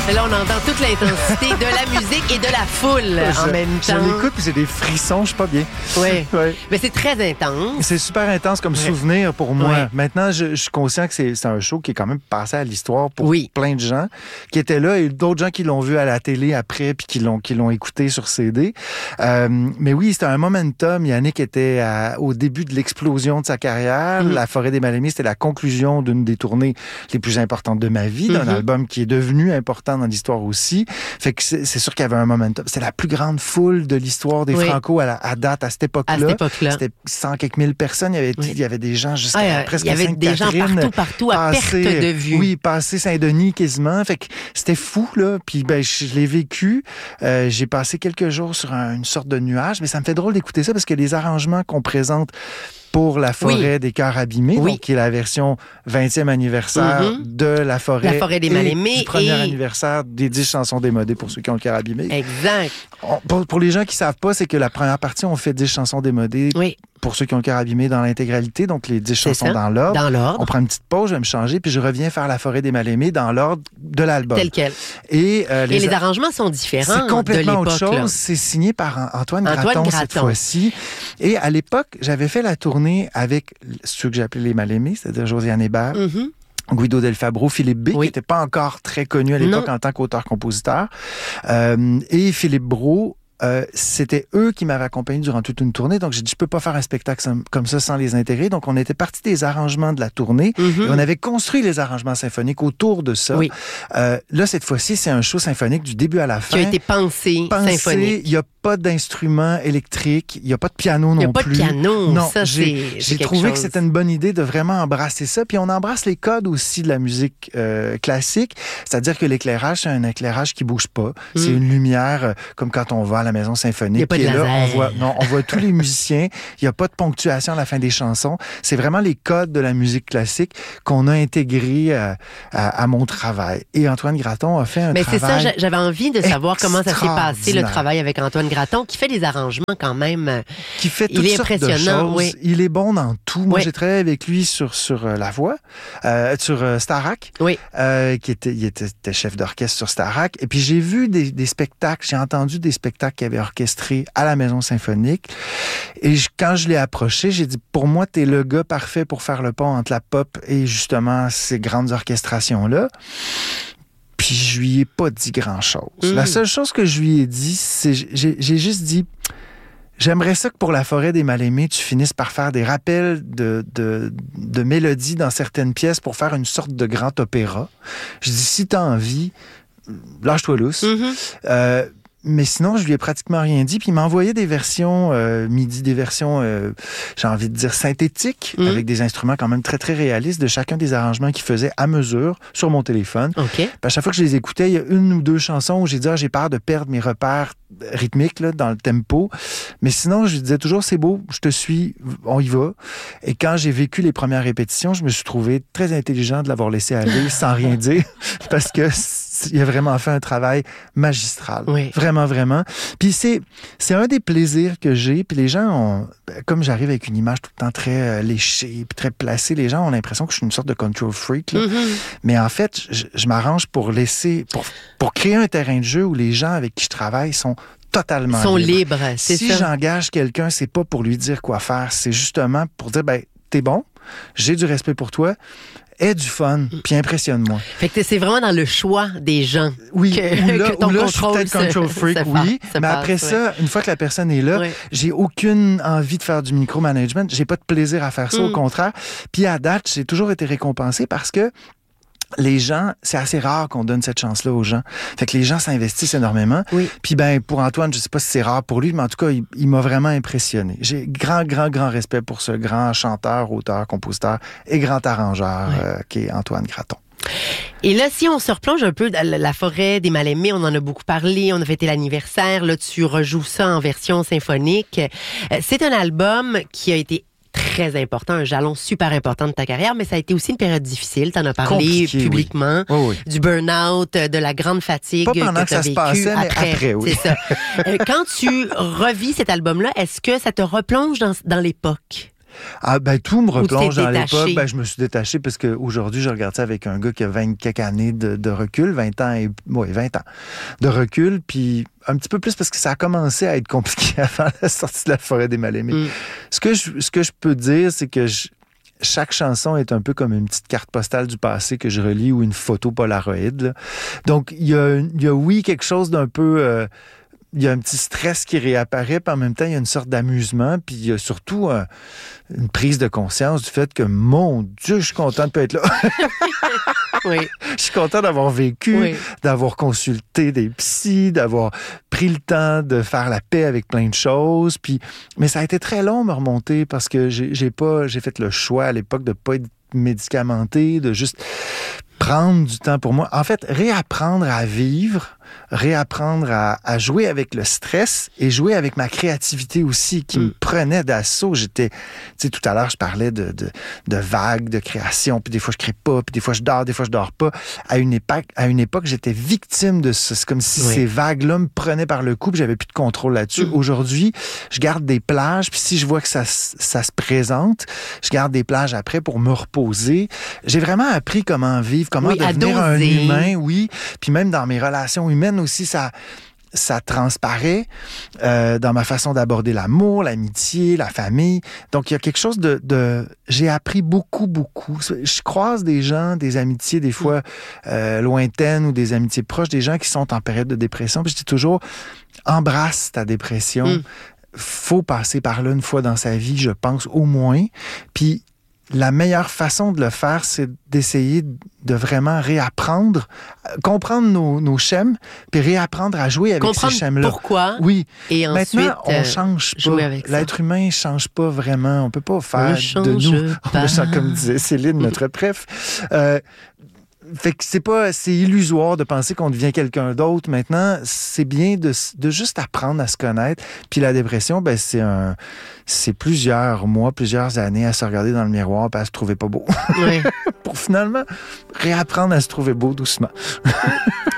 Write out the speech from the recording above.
Là, on entend toute l'intensité de la musique et de la foule en même temps. Je l'écoute puis j'ai des frissons, je suis pas bien. Oui. Ouais. Mais c'est très intense. C'est super intense comme souvenir pour moi. Maintenant, je suis conscient que c'est un show qui est quand même passé à l'histoire pour plein de gens qui étaient là et d'autres gens qui l'ont vu à la télé après puis qui l'ont écouté sur CD. Mais oui, c'était un momentum. Yannick était au début de l'explosion de sa carrière. La Forêt des Mal-Aimés, c'était la conclusion d'une des tournées les plus importantes de ma vie, d'un album qui est devenu important dans l'histoire aussi. Fait que c'est sûr qu'il y avait un momentum. C'était la plus grande foule de l'histoire des Franco à date, à cette époque-là. C'était 100 quelques mille personnes. Il y avait des gens jusqu'à presque Sainte-Catherine. Il y avait des gens partout, à perte de vue. Oui, passé Saint-Denis quasiment. Fait que c'était fou, là. Puis je l'ai vécu. J'ai passé quelques jours sur une sorte de nuage, mais ça me fait drôle d'écouter ça parce que les arrangements qu'on présente pour la Forêt des Cœurs abîmés, donc qui est la version 20e anniversaire de la Forêt des Mal-Aimés du premier anniversaire des 10 chansons démodées pour ceux qui ont le cœur abîmé. Exact. Pour les gens qui savent pas, c'est que la première partie, on fait 10 chansons démodées pour ceux qui ont le cœur abîmé dans l'intégralité, donc les 10 chansons dans l'ordre. On prend une petite pause, je vais me changer, puis je reviens faire la Forêt des Mal-Aimés dans l'ordre de l'album. Tel quel. Et les arrangements sont différents. C'est complètement de autre chose. Là. C'est signé par Antoine Graton cette fois-ci. Et à l'époque, j'avais fait la tournée avec ceux que j'ai appelés les Mal-Aimés, c'est-à-dire Josiane Hébert, Guido Del Fabro, Philippe B, qui n'était pas encore très connu à l'époque en tant qu'auteur-compositeur, et Philippe Brault. C'était eux qui m'avaient accompagné durant toute une tournée. Donc, j'ai dit, je peux pas faire un spectacle comme ça sans les intégrer. Donc, on était parti des arrangements de la tournée et on avait construit les arrangements symphoniques autour de ça. Là, cette fois-ci, c'est un show symphonique du début à la fin. Qui a été pensé symphonique. Il n'y a pas d'instrument électrique, il n'y a pas de piano non plus. Il n'y a pas de piano. Non, ça, j'ai trouvé que c'était une bonne idée de vraiment embrasser ça. Puis, on embrasse les codes aussi de la musique classique. C'est-à-dire que l'éclairage, c'est un éclairage qui bouge pas. C'est une lumière, comme quand on va à la maison symphonique. Il n'y a pas de laser. On voit tous les musiciens. Il n'y a pas de ponctuation à la fin des chansons. C'est vraiment les codes de la musique classique qu'on a intégrés à mon travail. Et Antoine Graton a fait un travail. Mais c'est ça, j'avais envie de savoir comment ça s'est passé, le travail avec Antoine Graton, qui fait des arrangements quand même. Qui fait toutes sortes de choses. Il est bon dans tout. Moi, j'ai travaillé avec lui sur La Voix, sur Starac, il était chef d'orchestre sur Starac. Et puis, j'ai vu des spectacles, j'ai entendu des spectacles qu'il avait orchestrés à la Maison Symphonique. Et quand je l'ai approché, j'ai dit, pour moi, t'es le gars parfait pour faire le pont entre la pop et justement ces grandes orchestrations-là. Puis je lui ai pas dit grand-chose. La seule chose que je lui ai dit, c'est j'ai juste dit, j'aimerais ça que pour la Forêt des Mal-Aimés, tu finisses par faire des rappels de mélodies dans certaines pièces pour faire une sorte de grand opéra. Je dis, si t'as envie, lâche-toi lousse. Mais sinon, je lui ai pratiquement rien dit. Puis il m'a envoyé des versions MIDI, des versions, j'ai envie de dire, synthétiques, avec des instruments quand même très, très réalistes de chacun des arrangements qu'il faisait à mesure sur mon téléphone. Puis à chaque fois que je les écoutais, il y a une ou deux chansons où j'ai dit, j'ai peur de perdre mes repères rythmiques là, dans le tempo. Mais sinon, je lui disais toujours, c'est beau, je te suis, on y va. Et quand j'ai vécu les premières répétitions, je me suis trouvé très intelligent de l'avoir laissé aller sans rien dire, parce que il a vraiment fait un travail magistral. Vraiment, vraiment. Puis c'est un des plaisirs que j'ai. Puis les gens comme j'arrive avec une image tout le temps très léchée, puis très placée, les gens ont l'impression que je suis une sorte de control freak. Là. Mais en fait, je m'arrange pour créer un terrain de jeu où les gens avec qui je travaille sont totalement libres. C'est si ça. j'engage quelqu'un, c'est pas pour lui dire quoi faire. C'est justement pour dire, t'es bon, j'ai du respect pour toi, aie du fun, puis impressionne-moi. Fait que c'est vraiment dans le choix des gens. Oui, que ton là je suis peut-être control freak, mais après ça, une fois que la personne est là, j'ai aucune envie de faire du micromanagement, j'ai pas de plaisir à faire ça, au contraire. Puis à date, j'ai toujours été récompensé parce que les gens, c'est assez rare qu'on donne cette chance-là aux gens. Fait que les gens s'investissent énormément. Puis pour Antoine, je sais pas si c'est rare pour lui, mais en tout cas, il m'a vraiment impressionné. J'ai grand respect pour ce grand chanteur, auteur, compositeur et grand arrangeur qui est Antoine Graton. Et là, si on se replonge un peu dans la Forêt des Mal-Aimés, on en a beaucoup parlé, on a fêté l'anniversaire, là, tu rejoues ça en version symphonique. C'est un album qui a été très important, un jalon super important de ta carrière, mais ça a été aussi une période difficile. T'en as parlé publiquement, du burn-out, de la grande fatigue pas pendant que ça se passait, mais après, oui. C'est ça. Quand tu revis cet album-là, est-ce que ça te replonge dans l'époque? Tout me replonge dans l'époque. Je me suis détaché parce qu'aujourd'hui, je regarde ça avec un gars qui a 20 quelques années de recul, 20 ans de recul, puis un petit peu plus parce que ça a commencé à être compliqué avant la sortie de La Forêt des Mal-Aimés. Ce que je peux dire, c'est que chaque chanson est un peu comme une petite carte postale du passé que je relis ou une photo Polaroid, là. Donc, il y a quelque chose d'un peu... il y a un petit stress qui réapparaît, puis en même temps, il y a une sorte d'amusement, puis il y a surtout une prise de conscience du fait que, mon Dieu, je suis content de pas être là. Oui. Je suis content d'avoir vécu, d'avoir consulté des psys, d'avoir pris le temps de faire la paix avec plein de choses. Mais ça a été très long me remonter parce que j'ai fait le choix à l'époque de pas être médicamenté, de juste prendre du temps pour moi. En fait, réapprendre à vivre, réapprendre à jouer avec le stress et jouer avec ma créativité aussi qui me prenait d'assaut. Tout à l'heure, je parlais de vagues, de création, puis des fois, je crée pas, puis des fois, je dors pas. À une époque, j'étais victime de ça. C'est comme si ces vagues-là me prenaient par le cou, puis j'avais plus de contrôle là-dessus. Aujourd'hui, je garde des plages, puis si je vois que ça se présente, je garde des plages après pour me reposer. J'ai vraiment appris comment vivre, comment devenir un humain, puis même dans mes relations humaines aussi, ça transparaît dans ma façon d'aborder l'amour, l'amitié, la famille. Donc, il y a quelque chose j'ai appris beaucoup, beaucoup. Je croise des gens, des amitiés des fois lointaines ou des amitiés proches, des gens qui sont en période de dépression. Puis je dis toujours, embrasse ta dépression. Faut passer par là une fois dans sa vie, je pense, au moins. Puis, la meilleure façon de le faire, c'est d'essayer de vraiment réapprendre, comprendre nos schèmes, puis réapprendre à jouer avec ces schèmes-là. Pourquoi. Oui. Et ensuite, maintenant, on change pas. L'être humain ne change pas vraiment. On peut pas faire de nous. Comme disait Céline, notre préf. Fait que c'est illusoire de penser qu'on devient quelqu'un d'autre. Maintenant, c'est bien de juste apprendre à se connaître. Puis la dépression, c'est plusieurs mois, plusieurs années à se regarder dans le miroir et à se trouver pas beau. Oui. Pour finalement réapprendre à se trouver beau doucement.